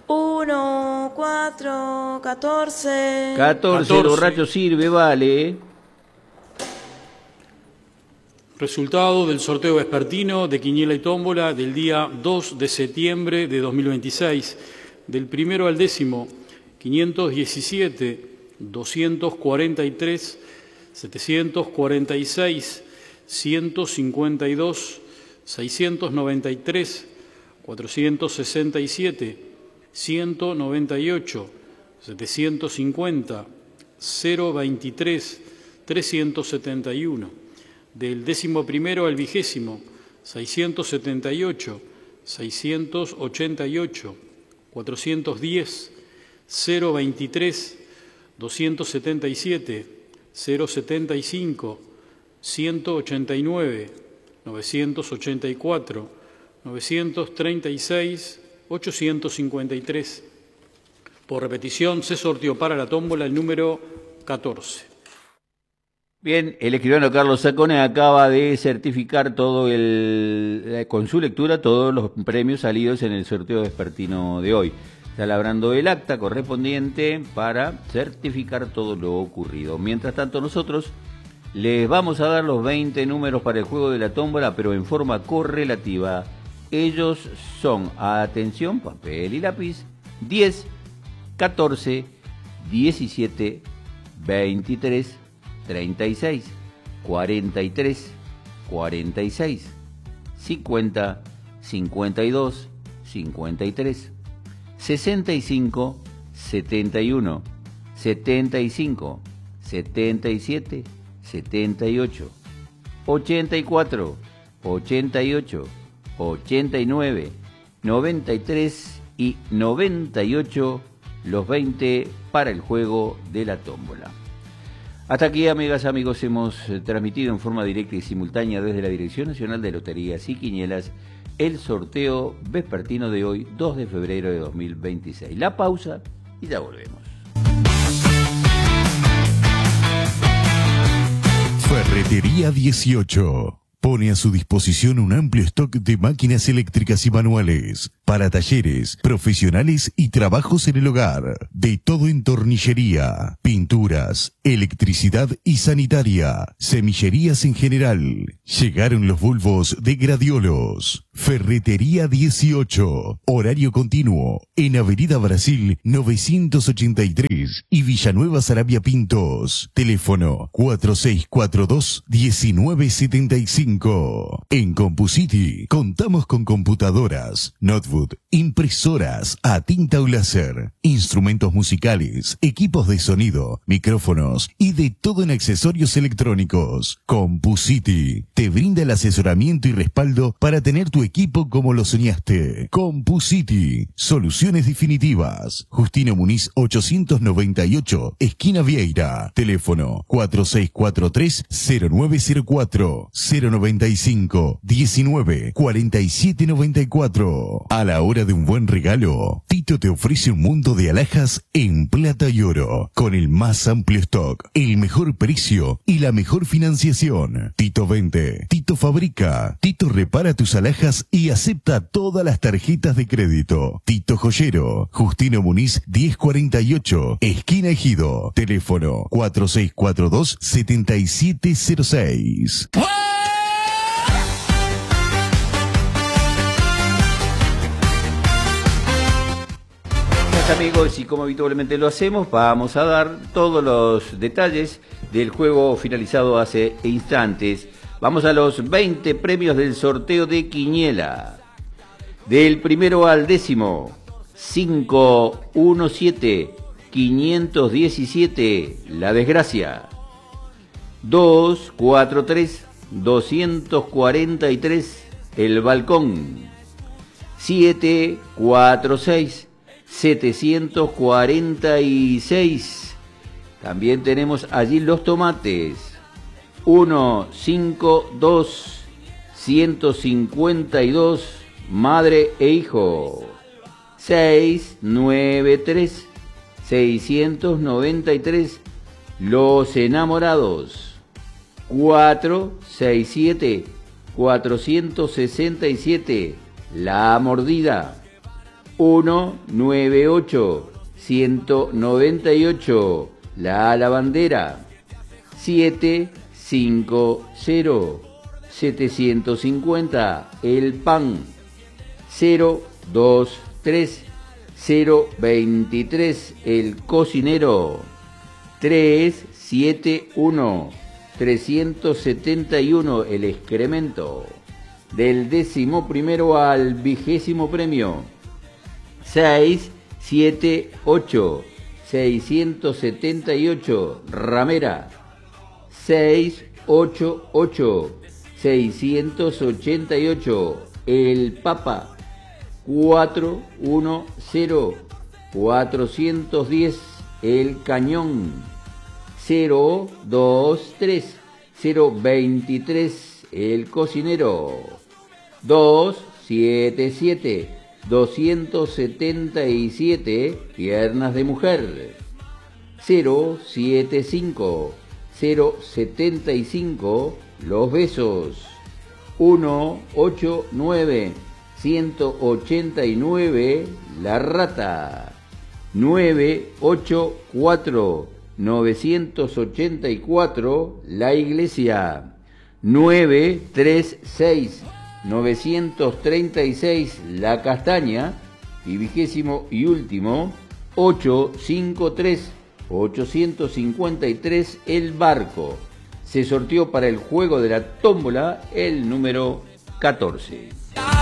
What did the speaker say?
1, 4, 14. 14, el borracho sirve, vale. Resultado del sorteo vespertino de Quiniela y Tómbola del día 2 de septiembre de 2026. Del primero al décimo, 517, 243, 746, 152, 693, 467, 198, 750, 023, 371. Del 11º al 20º, 678, 688, 410, 023, 277, 075, 189, 984, 936, 853. Por repetición, se sorteó para la tómbola el número 14. Bien, el escribano Carlos Sacone acaba de certificar con su lectura todos los premios salidos en el sorteo vespertino de hoy. Está labrando el acta correspondiente para certificar todo lo ocurrido. Mientras tanto, nosotros les vamos a dar los 20 números para el juego de la tómbola, pero en forma correlativa. Ellos son, atención, papel y lápiz, 10, 14, 17, 23, 36, 43, 46, 50, 52, 53, 65, 71, 75, 77, 78, 84, 88, 89, 93 y 98, los 20 para el juego de la tómbola. Hasta aquí, amigas, amigos, hemos transmitido en forma directa y simultánea desde la Dirección Nacional de Loterías y Quinielas el sorteo vespertino de hoy, 2 de febrero de 2026. La pausa y ya volvemos. Ferretería 18 pone a su disposición un amplio stock de máquinas eléctricas y manuales para talleres, profesionales y trabajos en el hogar. De todo en tornillería, pinturas, electricidad y sanitaria, semillerías en general. Llegaron los bulbos de Gradiolos. Ferretería 18, horario continuo, en Avenida Brasil 983 y Villanueva Sarabia Pintos. Teléfono 4642-1975. En CompuCity contamos con computadoras, notebook, impresoras a tinta o láser, instrumentos musicales, equipos de sonido, micrófonos y de todo en accesorios electrónicos. CompuCity te brinda el asesoramiento y respaldo para tener tu equipo como lo soñaste. CompuCity, soluciones definitivas. Justino Muniz 898, esquina Vieira. Teléfono 4643-0904 095 19 47 94. A la hora de un buen regalo, Tito te ofrece un mundo de alhajas en plata y oro, con el más amplio stock, el mejor precio y la mejor financiación. Tito vende, Tito fabrica, Tito repara tus alhajas y acepta todas las tarjetas de crédito. Tito Joyero, Justino Muniz 1048, esquina Ejido. Teléfono 4642-7706. Amigos, y como habitualmente lo hacemos, vamos a dar todos los detalles del juego finalizado hace instantes. Vamos a los 20 premios del sorteo de Quiniela. Del primero al décimo, 517, 517, la desgracia. 243, 243, el balcón. 746, 746. También tenemos allí los tomates. 152, 152, madre e hijo. 693, 693, los enamorados. 467, 467, la mordida. 198, 198, la bandera. 750, 750, el pan. 023, 023, el cocinero. 371, 371, el excremento. Del 11º al 20º premio. 678, 678, ramera. 688, 688, el papa. 410, 410, el cañón. 023, 023, el cocinero. 277, 277, piernas de mujer. 075, 075, los besos. 189, 189, la rata. 984, 984, la iglesia. 936, 936, la castaña. Y 20º y último, 853, 853, el barco. Se sorteó para el juego de la tómbola el número 14.